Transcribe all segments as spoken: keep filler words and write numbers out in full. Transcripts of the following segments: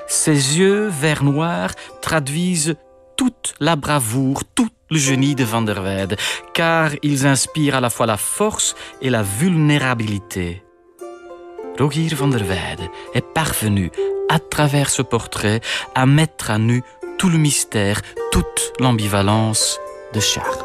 Ses yeux vert noir traduisent toute la bravoure, tout le génie de Van der Weyde, car ils inspirent à la fois la force et la vulnérabilité. Rogier van der Weyde est parvenu, à travers ce portrait, à mettre à nu tout le mystère, toute l'ambivalence de Charles.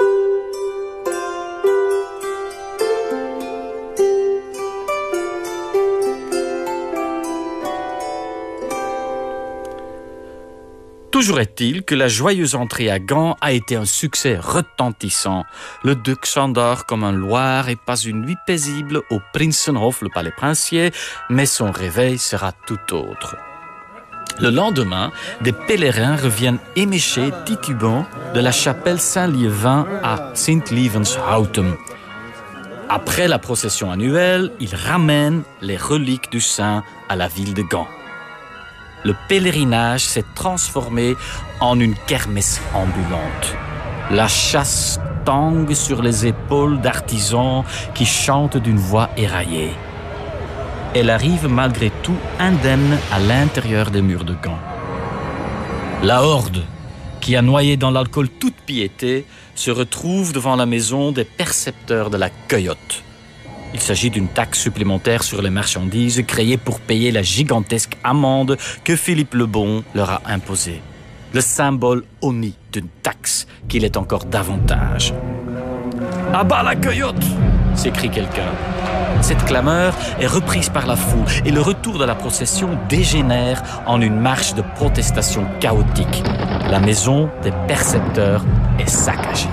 Toujours est-il que la joyeuse entrée à Gand a été un succès retentissant. Le duc s'endort comme un Loir et passe une nuit paisible au Prinsenhof, le palais princier, mais son réveil sera tout autre. Le lendemain, des pèlerins reviennent éméchés, titubants, de la chapelle Saint-Liévin à Sint-Lievenshouten. Après la procession annuelle, ils ramènent les reliques du saint à la ville de Gand. Le pèlerinage s'est transformé en une kermesse ambulante. La chasse tangue sur les épaules d'artisans qui chantent d'une voix éraillée. Elle arrive malgré tout indemne à l'intérieur des murs de Gand. La horde, qui a noyé dans l'alcool toute piété, se retrouve devant la maison des percepteurs de la cueillotte. Il s'agit d'une taxe supplémentaire sur les marchandises créée pour payer la gigantesque amende que Philippe le Bon leur a imposée. Le symbole honni d'une taxe qu'il est encore davantage. « À bas la cueillotte !» s'écrie quelqu'un. Cette clameur est reprise par la foule et le retour de la procession dégénère en une marche de protestation chaotique. La maison des percepteurs est saccagée.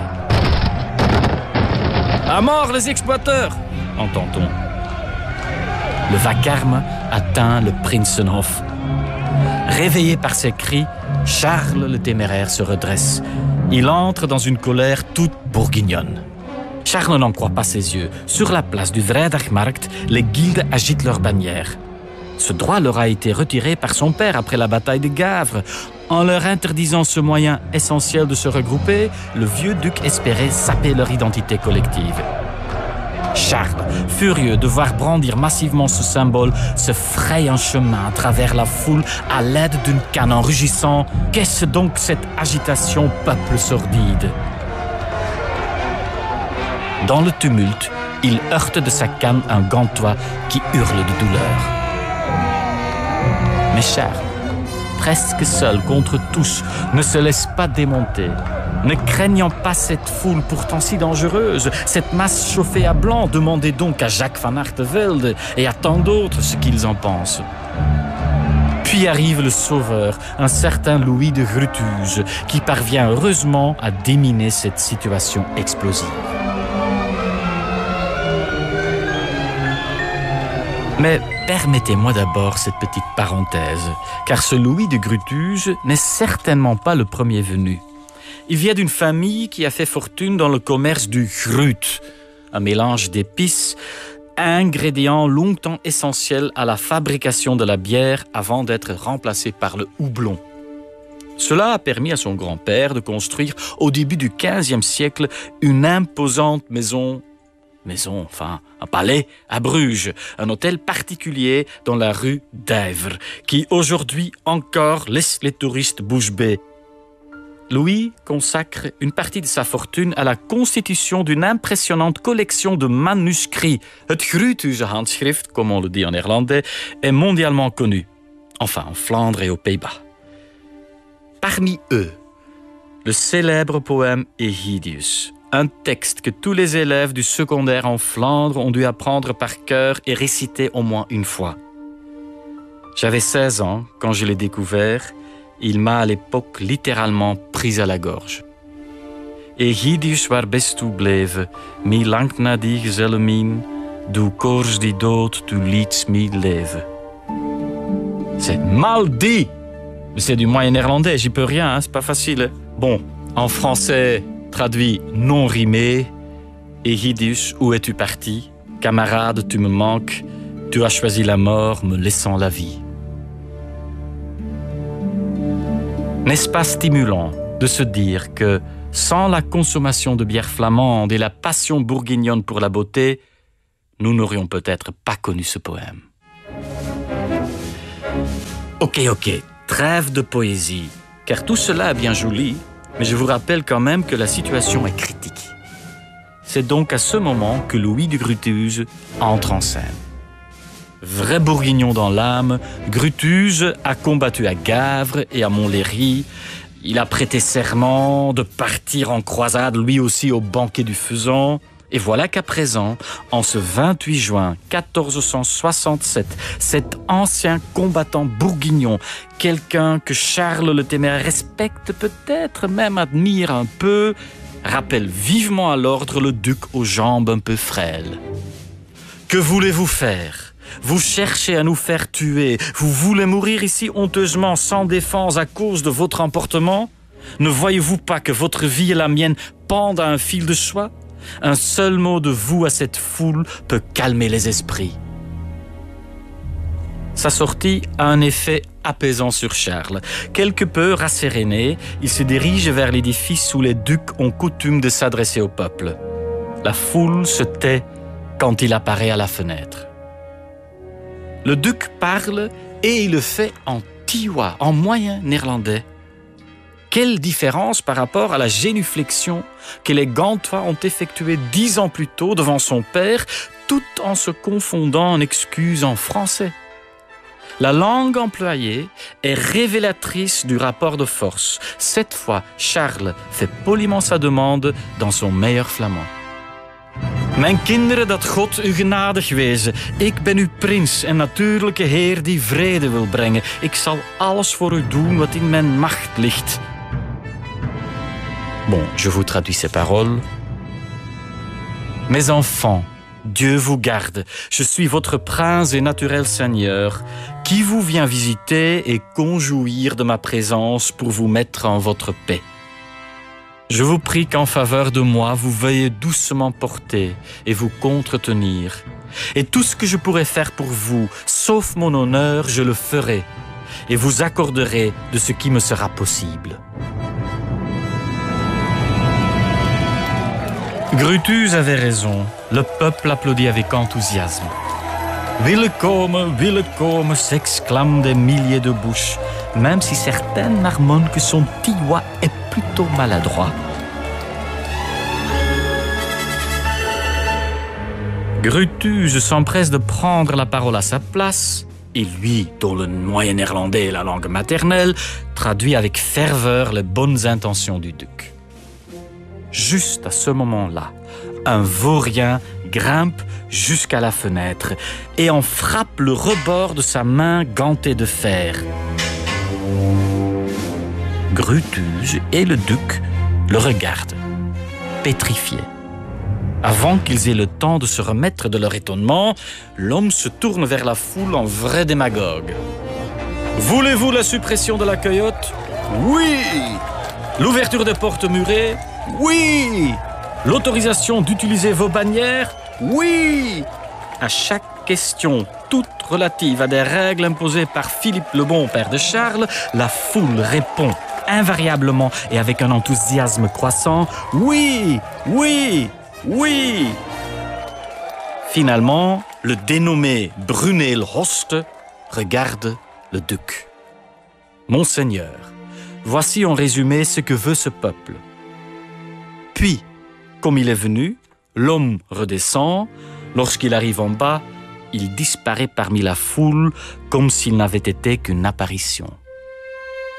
« À mort les exploiteurs !» entend-on. Le vacarme atteint le Prinsenhof. Réveillé par ces cris, Charles le téméraire se redresse. Il entre dans une colère toute bourguignonne. Charles n'en croit pas ses yeux. Sur la place du Vrijdagmarkt, les guildes agitent leurs bannières. Ce droit leur a été retiré par son père après la bataille de Gavre. En leur interdisant ce moyen essentiel de se regrouper, le vieux duc espérait saper leur identité collective. Charles, furieux de voir brandir massivement ce symbole, se fraye un chemin à travers la foule à l'aide d'une canne en rugissant « Qu'est-ce donc cette agitation, peuple sordide ?» Dans le tumulte, il heurte de sa canne un gantois qui hurle de douleur. Mais Charles, presque seul contre tous, ne se laisse pas démonter. Ne craignant pas cette foule pourtant si dangereuse, cette masse chauffée à blanc, demandez donc à Jacques van Artevelde et à tant d'autres ce qu'ils en pensent. Puis arrive le sauveur, un certain Louis de Grutuse, qui parvient heureusement à déminer cette situation explosive. Mais permettez-moi d'abord cette petite parenthèse, car ce Louis de Grutuse n'est certainement pas le premier venu. Il vient d'une famille qui a fait fortune dans le commerce du grut, un mélange d'épices, ingrédient longtemps essentiel à la fabrication de la bière avant d'être remplacé par le houblon. Cela a permis à son grand-père de construire au début du quinzième siècle une imposante maison, maison, enfin un palais à Bruges, un hôtel particulier dans la rue d'Yvres, qui aujourd'hui encore laisse les touristes bouche bée. Louis consacre une partie de sa fortune à la constitution d'une impressionnante collection de manuscrits. Het Grutuse handschrift, comme on le dit en néerlandais, est mondialement connu, enfin en Flandre et aux Pays-Bas. Parmi eux, le célèbre poème Aegidius, un texte que tous les élèves du secondaire en Flandre ont dû apprendre par cœur et réciter au moins une fois. J'avais seize ans quand je l'ai découvert. Il m'a à l'époque littéralement pris à la gorge. Aegidius waar best toe bleven, mi lang na die gezelle mien, du koors die dood, du liets mi leven. C'est mal dit! Mais c'est du moyen néerlandais, j'y peux rien, hein, c'est pas facile. Hein? Bon, en français, traduit non rimé, Aegidius, où es-tu parti? Camarade, tu me manques, tu as choisi la mort, me laissant la vie. N'est-ce pas stimulant de se dire que, sans la consommation de bière flamande et la passion bourguignonne pour la beauté, nous n'aurions peut-être pas connu ce poème. Ok, ok, trêve de poésie, car tout cela est bien joli, mais je vous rappelle quand même que la situation est critique. C'est donc à ce moment que Louis de Grutuse entre en scène. Vrai bourguignon dans l'âme, Grutuse a combattu à Gavre et à Montlhéry. Il a prêté serment de partir en croisade lui aussi au banquet du Faisan. Et voilà qu'à présent, en ce vingt-huit juin quatorze cent soixante-sept, cet ancien combattant bourguignon, quelqu'un que Charles le Téméraire respecte, peut-être même admire un peu, rappelle vivement à l'ordre le duc aux jambes un peu frêles. « Que voulez-vous faire ? Vous cherchez à nous faire tuer. Vous voulez mourir ici honteusement, sans défense à cause de votre emportement ? Ne voyez-vous pas que votre vie et la mienne pendent à un fil de soie ? Un seul mot de vous à cette foule peut calmer les esprits. » Sa sortie a un effet apaisant sur Charles. Quelque peu rasséréné, il se dirige vers l'édifice où les ducs ont coutume de s'adresser au peuple. La foule se tait quand il apparaît à la fenêtre. Le duc parle et il le fait en tiwa, en moyen néerlandais. Quelle différence par rapport à la génuflexion que les Gantois ont effectuée dix ans plus tôt devant son père, tout en se confondant en excuses en français. La langue employée est révélatrice du rapport de force. Cette fois, Charles fait poliment sa demande dans son meilleur flamand. Mijn kinderen, dat God u genadig wezen. Ik ben uw prins en natuurlijke heer die vrede wil brengen. Ik zal alles voor u doen wat in mijn macht ligt. Bon, je vous traduis ces paroles. Mes enfants, Dieu vous garde. Je suis votre prince et naturel seigneur, qui vous vient visiter et conjouir de ma présence pour vous mettre en votre paix. Je vous prie qu'en faveur de moi, vous veuillez doucement porter et vous contretenir. Et tout ce que je pourrai faire pour vous, sauf mon honneur, je le ferai, et vous accorderai de ce qui me sera possible. Grutuse avait raison. Le peuple applaudit avec enthousiasme. Willen komen, willen komen, s'exclament des milliers de bouches, même si certaines marmonnent que son tiwa est plutôt maladroit. Grutuse s'empresse de prendre la parole à sa place, et lui, dont le moyen néerlandais est la langue maternelle, traduit avec ferveur les bonnes intentions du duc. Juste à ce moment-là, un vaurien grimpe jusqu'à la fenêtre et en frappe le rebord de sa main gantée de fer. Grutuse et le duc le regardent, pétrifiés. Avant qu'ils aient le temps de se remettre de leur étonnement, l'homme se tourne vers la foule en vrai démagogue. « Voulez-vous la suppression de la cueillotte ? Oui ! L'ouverture des portes murées ? Oui ! L'autorisation d'utiliser vos bannières ? Oui ! À chaque question, toute relative à des règles imposées par Philippe le Bon, père de Charles, la foule répond invariablement et avec un enthousiasme croissant « Oui ! Oui ! Oui !» Finalement, le dénommé Bruneel Hoste regarde le duc. « Monseigneur, voici en résumé ce que veut ce peuple. » Puis, comme il est venu, l'homme redescend. Lorsqu'il arrive en bas, il disparaît parmi la foule comme s'il n'avait été qu'une apparition.